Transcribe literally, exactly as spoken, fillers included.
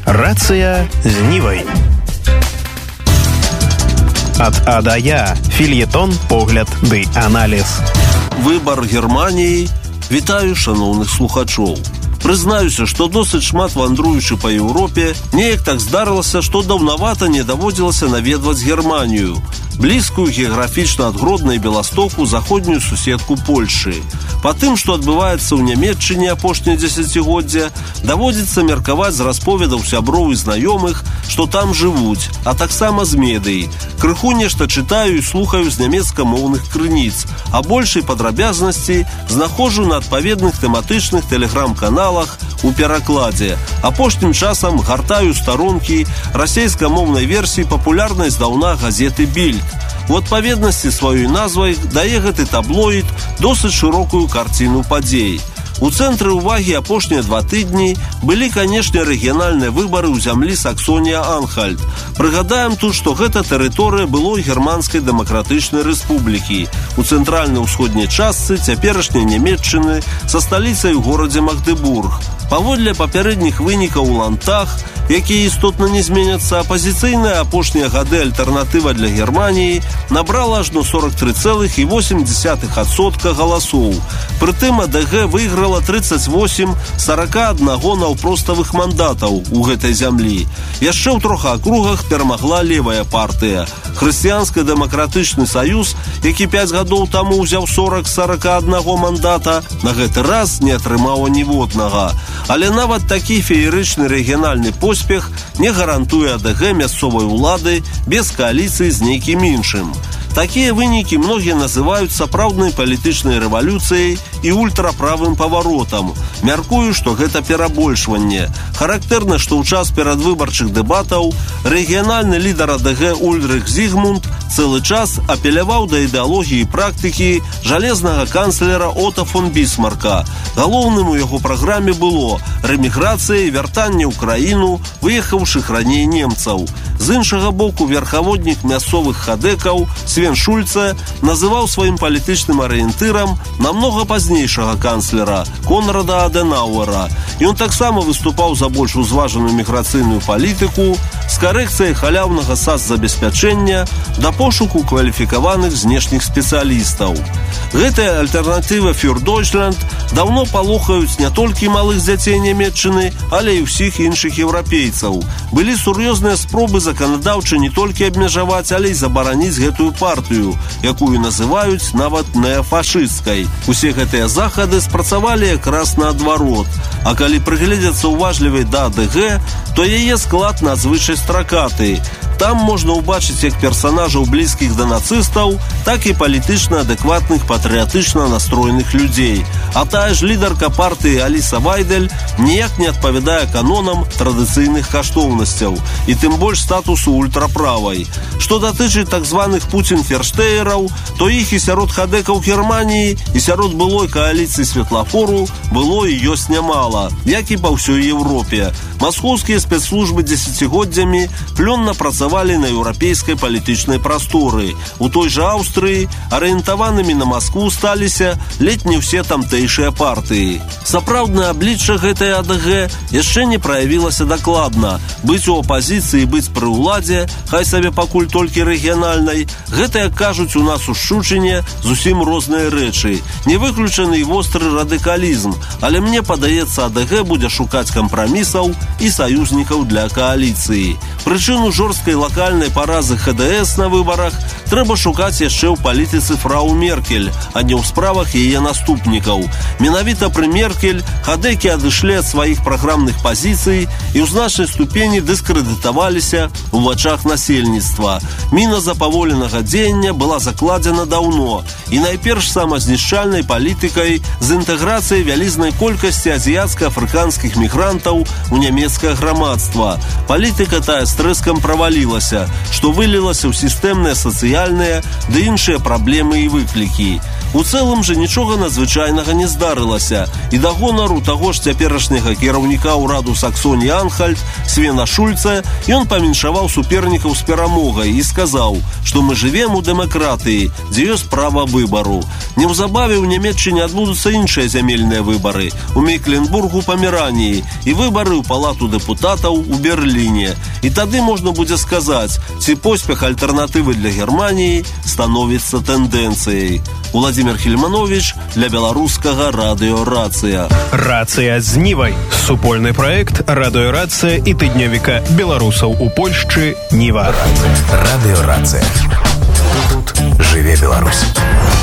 Рацыя з Нівай. Ад А да Я. Фельетон, погляд ды аналіз. Выбар Германіі. Вітаю шаноўных слухачоў. Прызнаюся, што досыць шмат вандруючы па Еўропе, неяк так здарылася, што даўнавата не даводзілася наведваць Германію, блізкую геаграфічна ад Гродна і Беластоку заходнюю суседку Польшы. Па тым, што адбываецца ў Нямецчыне апошняе дзесяцігоддзя, даводзіцца меркаваць з расповедаў сяброў і знаёмых, што там жывуць, а таксама з медый. Крыху нешта чытаю і слухаю з нямецкамоўных крыніц, а большай падрабязнасці знаходжу на адпаведных тэматычных тэлеграм-каналах у перакладзе. Апошнім часам гартаю старонкі расейскамоўнай версіі папулярнай здаўна газеты «Більд». У адпаведнасці сваёй назвай дае гэты таблоід досыць шырокую карціну падзей. У цэнтры ўвагі апошнія два тыдні былі, канешне, рэгіянальныя выбары ў зямлі Саксонія-Анхальт. Прыгадаем тут, што гэта тэрыторыя былой Германскай дэмакратычнай рэспублікі. У цэнтральна-ўсходняй частцы цяперашняй Нямецчыны са сталіцай у горадзе Магдебург. Паводле папярэдніх вынікаў у лантах, якія істотна не зменяцца, апазіцыйная апошнія гады альтэрнатыва для Германіі набрала ажно сорок тры цэлых восемь дзесятых адсотка галасоў. Прытым А Дэ Гэ выйграла трыццаць восем з сарака аднаго наўпроставых мандатаў у гэтай зямлі. Яшчэ ў трох акругах перамагла левая партыя. Хрысціянска-дэмакратычны саюз, які пяць гадоў таму ўзяў сорок з сарака аднаго мандата, на гэты раз не атрымаў ніводнага. Але нават такі феерычны рэгіянальны поспех не гарантуе А Дэ Гэ мясцовай улады без кааліцыі з нейкім іншым. Такія вынікі многія называюць сапраўднай палітычнай рэвалюцыяй і ультраправым паваротам. Мяркую, што гэта перабольшванне. Характэрна, што ў час перадвыбарчых дэбатаў рэгіянальны лідар А Дэ Гэ Ульрых Зігмунд цэлы час апеляваў да ідэалогіі і практыкі жалезнага канцлера Ота фон Бісмарка. Галоўным у яго праграме было рэміграцыя і вяртанне ў краіну выехаўшых раней немцаў. З іншага боку, верхаводнік мясцовых хадэкаў Свен Шульце называў сваім палітычным арыентырам намнога пазнейшага канцлера Конрада Адэнауэра. Ён таксама выступаў за больш узважаную міграцыйную палітыку з карэкцыяй халяўнага сацзабеспячэння да пошуку кваліфікаваных знешніх спецыялістаў. Гэтая альтэрнатыва «Фюр Дойчланд» даўно палохаюць не толькі малых дзяцей Нямецчыны, але і ўсіх іншых еўрапейцаў. Былі сур'ёзныя спробы заканадаўча не толькі абмежаваць, але і забараніць гэтую партыю, якую называюць нават неафашысцкай. Усе гэтыя захады спрацавалі якраз наадварот. А калі прыгледзяцца уважлівай да А Дэ Гэ, то яе склад надзвычай стракаты. Там можна ўбачыць як персанажаў блізкіх да нацыстаў, так і палітычна адэкватных патрыятычна настроеных людзей. А тая ж лідарка партыі Аліса Вайдель ніяк не адпавядае канонам традыцыйных каштоўнасцяў і тым больш статусу ультраправай. Што датычыць так званых пуцін-ферштеераў, то іх і сярод хадэкаў Германіі, і сярод былой кааліцыі светлафору было і ёсць нямала, як і па ўсёй Еўропе. Маскоўскія спецслужбы дзесяцігоддзямі плённа працавалі на еўрапейскай палітычнай прасторы. У той жа Аўстрыі арыентаванымі на Маскву сталіся ледь не ўсе тамтэйшыя партыі. Сапраўднае аблічча гэтай А Дэ Гэ яшчэ не праявілася дакладна. Быць у апазіцыі, быць пры ўладзе, хай сабе пакуль толькі рэгіянальнай, гэта, як кажуць у нас у Шчучыне, зусім розныя рэчы. Не выключаны і востры радыкалізм, але мне падаецца, А Дэ Гэ будзе шукаць кампрамісаў і саюзнікаў для кааліцыі. Прычыну жорсткай лакальнай паразы Ха Дэ Эс на выбарах трэба шукаць яшчэ ў палітыцы фрау Меркель, а не ў справах яе наступнікаў. Менавіта пры Меркель хадэкі адышлі ад сваіх праграмных пазіцый і ў значнай ступені дыскрэдытаваліся ў вачах насельніцтва. Міна запаволенага дзеяння была закладзена даўно і найперш самазнішчальнай палітыкай з інтэграцыяй вялізнай колькасці азіяцка-афрыканскіх мігрантаў у нямецкае грамадства. Палітыка тая з трэскам правалілася. адбылася, што вылілася ў сістэмныя сацыяльныя ды іншыя праблемы і выклікі. У цэлым жа нічога надзвычайнага не здарылася, і да гонару таго ж цяперашняга кіраўніка ўраду Саксоні-Анхальт Свена Шульца ён паменшаваў супернікаў з перамогай і сказаў, што мы жывем у дэмакратыі, дзе ёсць права выбару. Неўзабаве ў Нямецчыне адбудуцца іншыя зямельныя выбары у Мекленбургу, Памераніі і выбары ў палату дэпутатаў у Берліне. І тады можна будзе сказаць, ці поспех альтэрнатывы для Германіі становіцца тэндэнцыяй. Владимир Хельманович для беларускага радыё «Рацыя». «Рацыя з Нівай» – супольны праект радыё «Рацыя» і тыднёвіка беларусаў у Польшчы «Ніва». Радыё «Рацыя». Тут жыве Беларусь.